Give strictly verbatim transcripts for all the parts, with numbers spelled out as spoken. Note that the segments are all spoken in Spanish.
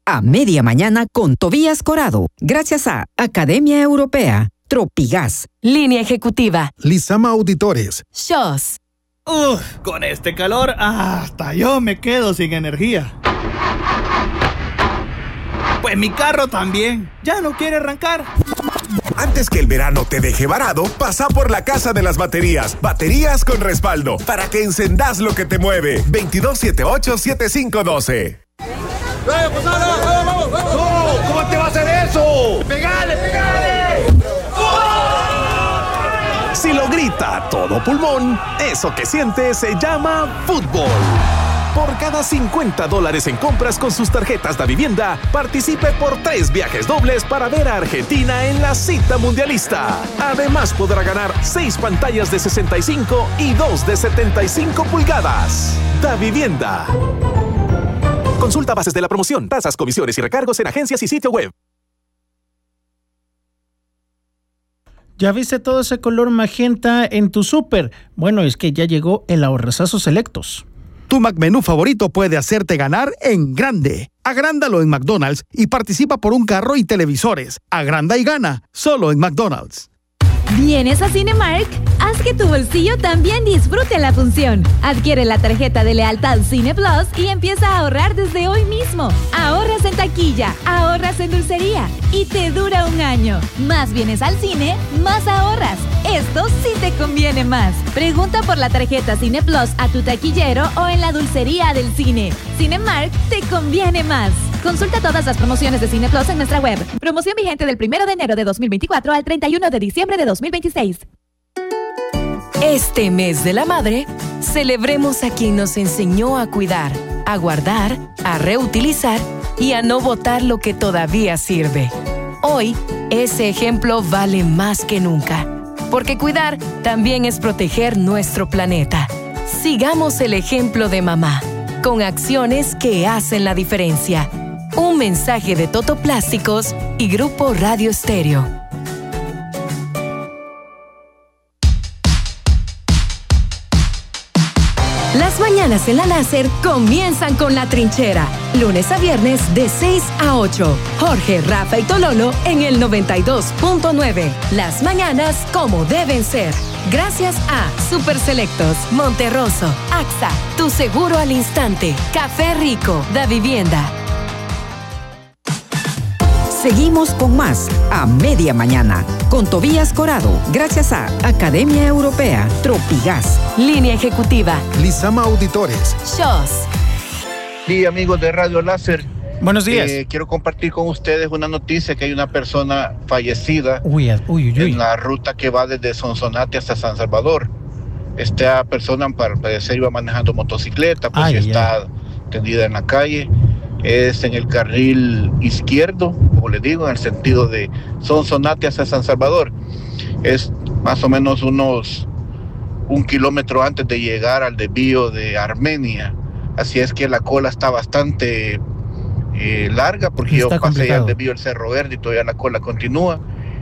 a media mañana con Tobías Corado, gracias a Academia Europea, Tropigas, Línea Ejecutiva, Lizama Auditores, Shows. Uf, con este calor hasta yo me quedo sin energía. Pues mi carro también, ya no quiere arrancar. Antes que el verano te deje varado, pasa por la Casa de las Baterías. Baterías con respaldo, para que encendas lo que te mueve. veintidós setenta y ocho, setenta y cinco doce. ¡Vamos, vamos, vamos, vamos! ¡No! ¿Cómo te va a hacer eso? ¡Pegale, pegale! ¡Oh! Si lo grita a todo pulmón, eso que siente se llama fútbol. Por cada cincuenta dólares en compras con sus tarjetas de vivienda, participe por tres viajes dobles para ver a Argentina en la cita mundialista. Además podrá ganar seis pantallas de sesenta y cinco y dos de setenta y cinco pulgadas. Da Vivienda. Consulta bases de la promoción, tasas, comisiones y recargos en agencias y sitio web. ¿Ya viste todo ese color magenta en tu súper? Bueno, es que ya llegó el ahorrazazo Selectos. Tu McMenú favorito puede hacerte ganar en grande. Agrándalo en McDonald's y participa por un carro y televisores. Agranda y gana, solo en McDonald's. ¿Vienes a Cinemark? Haz que tu bolsillo también disfrute la función. Adquiere la tarjeta de lealtad Cine Plus y empieza a ahorrar desde hoy mismo. Ahorras en taquilla, ahorras en dulcería y te dura un año. Más vienes al cine, más ahorras. Esto sí te conviene más. Pregunta por la tarjeta Cine Plus a tu taquillero o en la dulcería del cine. Cinemark te conviene más. Consulta todas las promociones de Cine Plus en nuestra web. Promoción vigente del primero de enero de dos mil veinticuatro al treinta y uno de diciembre de dos mil veintiséis. Este mes de la madre, celebremos a quien nos enseñó a cuidar, a guardar, a reutilizar y a no botar lo que todavía sirve. Hoy, ese ejemplo vale más que nunca, porque cuidar también es proteger nuestro planeta. Sigamos el ejemplo de mamá, con acciones que hacen la diferencia. Un mensaje de Toto Plásticos y Grupo Radio Estéreo. Las mañanas en la láser comienzan con La Trinchera. Lunes a viernes de seis a ocho. Jorge, Rafa y Tololo en el noventa y dos punto nueve. Las mañanas como deben ser. Gracias a Super Selectos, Monterroso, A X A, Tu Seguro al Instante, Café Rico, Da Vivienda. Seguimos con más a media mañana con Tobías Corado, gracias a Academia Europea, Tropigas, Línea Ejecutiva, Lizama Auditores, Shows. Sí, amigos de Radio Láser. Buenos días. Eh, quiero compartir con ustedes una noticia que hay una persona fallecida uy, uy, uy. en la ruta que va desde Sonsonate hasta San Salvador. Esta persona, para parecer, iba manejando motocicleta, pues ay, está ay. tendida en la calle. Es en el carril izquierdo, como les digo, en el sentido de Sonsonate hacia San Salvador. Es más o menos unos un kilómetro antes de llegar al desvío de Armenia. Así es que la cola está bastante eh, larga, porque está yo pasé complicado. Ya el desvío del Cerro Verde y todavía la cola continúa.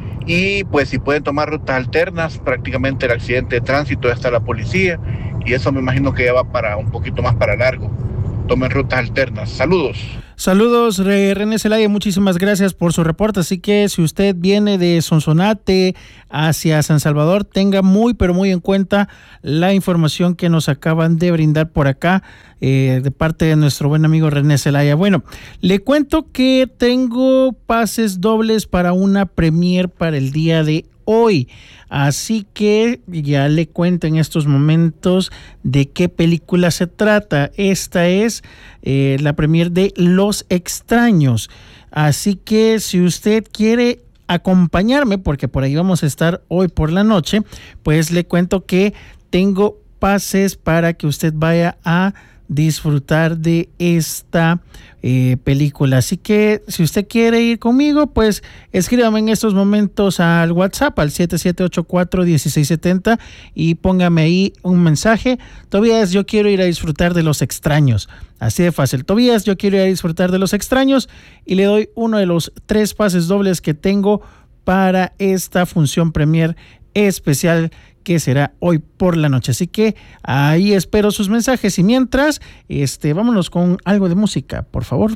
Y pues si pueden tomar rutas alternas, prácticamente el accidente de tránsito ya está la policía, y eso me imagino que ya va para un poquito más para largo. Tomen rutas alternas. Saludos. Saludos, René Zelaya, muchísimas gracias por su reporte. Así que si usted viene de Sonsonate hacia San Salvador, tenga muy, pero muy en cuenta la información que nos acaban de brindar por acá eh, de parte de nuestro buen amigo René Zelaya. Bueno, le cuento que tengo pases dobles para una premier para el día de hoy. Así que ya le cuento en estos momentos de qué película se trata. Esta es eh, la premier de Los Extraños. Así que si usted quiere acompañarme, porque por ahí vamos a estar hoy por la noche, pues le cuento que tengo pases para que usted vaya a disfrutar de esta eh, película. Así que si usted quiere ir conmigo, pues escríbame en estos momentos al WhatsApp al siete siete ocho cuatro uno seis siete cero y póngame ahí un mensaje. Tobías, yo quiero ir a disfrutar de Los Extraños. Así de fácil. Tobías, yo quiero ir a disfrutar de Los Extraños, y le doy uno de los tres pases dobles que tengo para esta función premier especial que será hoy por la noche. Así que ahí espero sus mensajes, y mientras, este, vámonos con algo de música, por favor.